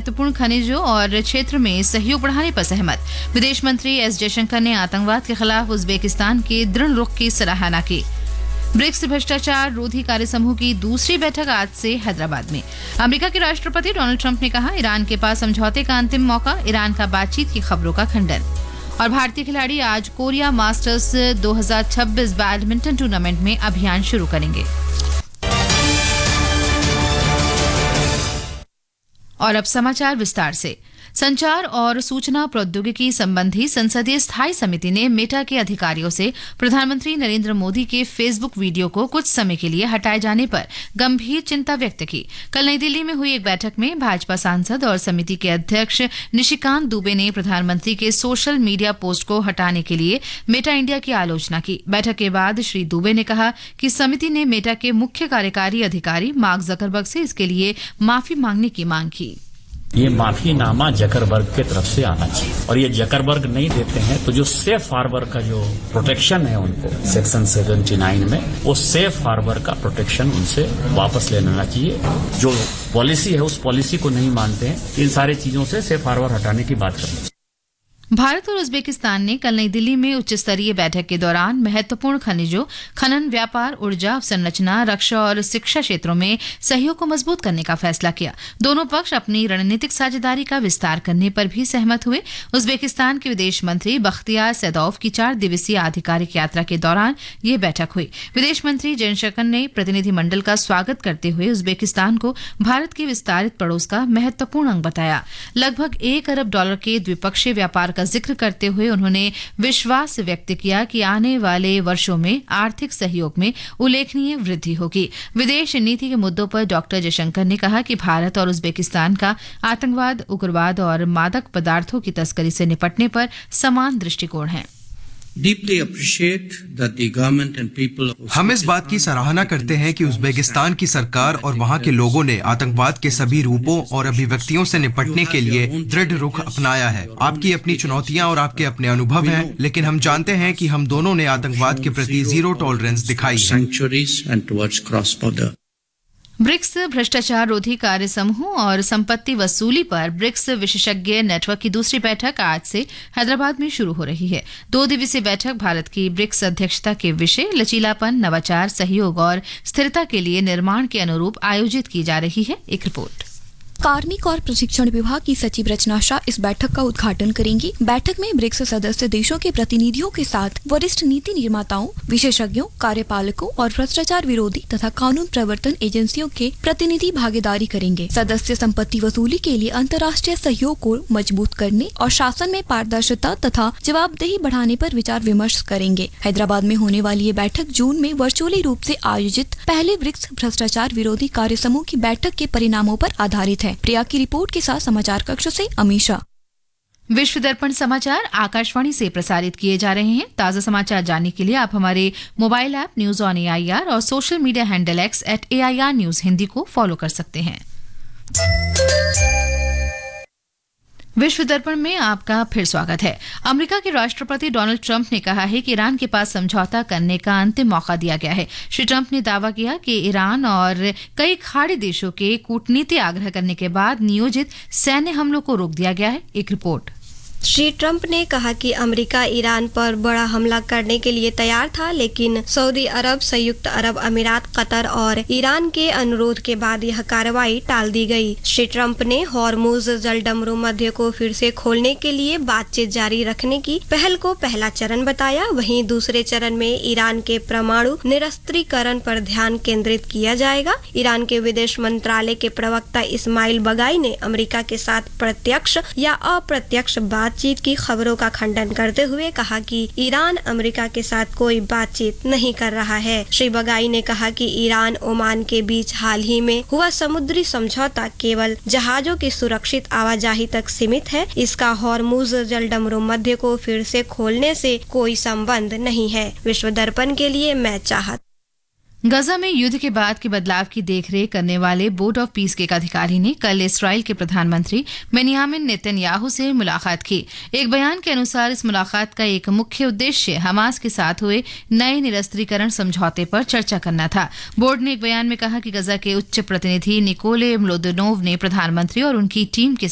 महत्वपूर्ण खनिजों और क्षेत्र में सहयोग बढ़ाने पर सहमत। विदेश मंत्री एस जयशंकर ने आतंकवाद के खिलाफ उज्बेकिस्तान के दृढ़ रुख की सराहना की। ब्रिक्स भ्रष्टाचार रोधी कार्य समूह की दूसरी बैठक आज से हैदराबाद में। अमेरिका के राष्ट्रपति डोनाल्ड ट्रंप ने कहा, ईरान के पास समझौते का अंतिम मौका, ईरान का बातचीत की खबरों का खंडन। और भारतीय खिलाड़ी आज कोरिया मास्टर्स 2026 बैडमिंटन टूर्नामेंट में अभियान शुरू करेंगे। और अब समाचार विस्तार से। संचार और सूचना प्रौद्योगिकी संबंधी संसदीय स्थायी समिति ने मेटा के अधिकारियों से प्रधानमंत्री नरेंद्र मोदी के फेसबुक वीडियो को कुछ समय के लिए हटाए जाने पर गंभीर चिंता व्यक्त की। कल नई दिल्ली में हुई एक बैठक में भाजपा सांसद और समिति के अध्यक्ष निशिकांत दुबे ने प्रधानमंत्री के सोशल मीडिया पोस्ट को हटाने के लिए मेटा इंडिया की आलोचना की। बैठक के बाद श्री दुबे ने कहा कि समिति ने मेटा के मुख्य कार्यकारी अधिकारी मार्क जकरबर्ग से इसके लिए माफी मांगने की मांग की। ये माफीनामा जकरबर्ग की तरफ से आना चाहिए और ये जकरबर्ग नहीं देते हैं तो जो सेफ हार्बर का जो प्रोटेक्शन है उनको सेक्शन 79 में, वो सेफ हार्बर का प्रोटेक्शन उनसे वापस ले लेना चाहिए। जो पॉलिसी है उस पॉलिसी को नहीं मानते हैं, इन सारी चीजों से सेफ हार्बर हटाने की बात करनी चाहिए। भारत और उज्बेकिस्तान ने कल नई दिल्ली में उच्च स्तरीय बैठक के दौरान महत्वपूर्ण खनिजों, खनन, व्यापार, ऊर्जा अवसंरचना, रक्षा और शिक्षा क्षेत्रों में सहयोग को मजबूत करने का फैसला किया। दोनों पक्ष अपनी रणनीतिक साझेदारी का विस्तार करने पर भी सहमत हुए। उज्बेकिस्तान के विदेश मंत्री बख्तियार सैदौफ की 4 दिवसीय आधिकारिक यात्रा के दौरान ये बैठक हुई। विदेश मंत्री जयशंकर ने प्रतिनिधिमंडल का स्वागत करते हुए उज्बेकिस्तान को भारत के विस्तारित पड़ोस का महत्वपूर्ण अंग बताया। लगभग $1 अरब के द्विपक्षीय व्यापार का जिक्र करते हुए उन्होंने विश्वास व्यक्त किया कि आने वाले वर्षों में आर्थिक सहयोग में उल्लेखनीय वृद्धि होगी। विदेश नीति के मुद्दों पर डॉक्टर जयशंकर ने कहा कि भारत और उज्बेकिस्तान का आतंकवाद, उग्रवाद और मादक पदार्थों की तस्करी से निपटने पर समान दृष्टिकोण है। हम इस बात की सराहना करते हैं कि उज्बेकिस्तान की सरकार और वहां के लोगों ने आतंकवाद के सभी रूपों और अभिव्यक्तियों से निपटने के लिए दृढ़ रुख अपनाया है। आपकी अपनी चुनौतियां और आपके अपने अनुभव हैं, लेकिन हम जानते हैं कि हम दोनों ने आतंकवाद के प्रति जीरो टॉलरेंस दिखाई है। ब्रिक्स भ्रष्टाचार रोधी कार्य समूह और संपत्ति वसूली पर ब्रिक्स विशेषज्ञ नेटवर्क की दूसरी बैठक आज से हैदराबाद में शुरू हो रही है। 2 दिवसीय बैठक भारत की ब्रिक्स अध्यक्षता के विषय लचीलापन, नवाचार, सहयोग और स्थिरता के लिए निर्माण के अनुरूप आयोजित की जा रही है। एक रिपोर्ट। कार्मिक और प्रशिक्षण विभाग की सचिव रचना शाह इस बैठक का उद्घाटन करेंगी। बैठक में ब्रिक्स सदस्य देशों के प्रतिनिधियों के साथ वरिष्ठ नीति निर्माताओं, विशेषज्ञों, कार्यपालकों और भ्रष्टाचार विरोधी तथा कानून प्रवर्तन एजेंसियों के प्रतिनिधि भागीदारी करेंगे। सदस्य संपत्ति वसूली के लिए अंतर्राष्ट्रीय सहयोग को मजबूत करने और शासन में पारदर्शिता तथा जवाबदेही बढ़ाने पर विचार विमर्श करेंगे। हैदराबाद में होने वाली ये बैठक जून में वर्चुअली रूप से आयोजित पहले ब्रिक्स भ्रष्टाचार विरोधी कार्य समूह की बैठक के परिणामों पर आधारित है। प्रिया की रिपोर्ट के साथ समाचार कक्ष से अमीशा। विश्व दर्पण समाचार आकाशवाणी से प्रसारित किए जा रहे हैं। ताजा समाचार जानने के लिए आप हमारे mobile app news on AIR और social media handle X @AIR News Hindi को फॉलो कर सकते हैं। विश्व दर्पण में आपका फिर स्वागत है। अमेरिका के राष्ट्रपति डोनाल्ड ट्रंप ने कहा है कि ईरान के पास समझौता करने का अंतिम मौका दिया गया है। श्री ट्रंप ने दावा किया कि ईरान और कई खाड़ी देशों के कूटनीतिक आग्रह करने के बाद नियोजित सैन्य हमलों को रोक दिया गया है। एक रिपोर्ट। श्री ट्रंप ने कहा कि अमेरिका ईरान पर बड़ा हमला करने के लिए तैयार था, लेकिन सऊदी अरब, संयुक्त अरब अमीरात, कतर और ईरान के अनुरोध के बाद यह कार्रवाई टाल दी गई। श्री ट्रंप ने हॉर्मुज जलडमरू मध्य को फिर से खोलने के लिए बातचीत जारी रखने की पहल को पहला चरण बताया। वहीं दूसरे चरण में ईरान के परमाणु निरस्त्रीकरण पर ध्यान केंद्रित किया जाएगा। ईरान के विदेश मंत्रालय के प्रवक्ता इस्माइल बगाई ने अमेरिका के साथ प्रत्यक्ष या अप्रत्यक्ष बातचीत की खबरों का खंडन करते हुए कहा कि ईरान अमेरिका के साथ कोई बातचीत नहीं कर रहा है। श्री बगाई ने कहा कि ईरान ओमान के बीच हाल ही में हुआ समुद्री समझौता केवल जहाजों की सुरक्षित आवाजाही तक सीमित है। इसका हॉर्मुज जलडमरू मध्य को फिर से खोलने से कोई संबंध नहीं है। विश्व दर्पण के लिए मैं चाहत। गजा में युद्ध के बाद के बदलाव की देखरेख करने वाले बोर्ड ऑफ पीस के एक अधिकारी ने कल इस्राएल के प्रधानमंत्री बेनियामिन नेतन्याहू से मुलाकात की। एक बयान के अनुसार इस मुलाकात का एक मुख्य उद्देश्य हमास के साथ हुए नए निरस्त्रीकरण समझौते पर चर्चा करना था। बोर्ड ने एक बयान में कहा कि गजा के उच्च प्रतिनिधि निकोले म्लोदनोव ने प्रधानमंत्री और उनकी टीम के